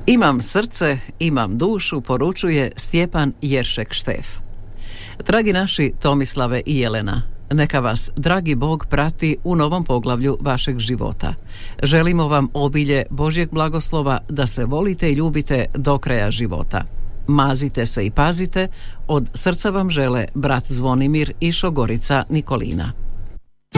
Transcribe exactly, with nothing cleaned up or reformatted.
Imam srce, imam dušu, poručuje Stjepan Jeršek Štef. Dragi naši Tomislave i Jelena, neka vas dragi Bog prati u novom poglavlju vašeg života. Želimo vam obilje Božjeg blagoslova, da se volite i ljubite do kraja života. Mazite se i pazite, od srca vam žele brat Zvonimir i šogorica Nikolina.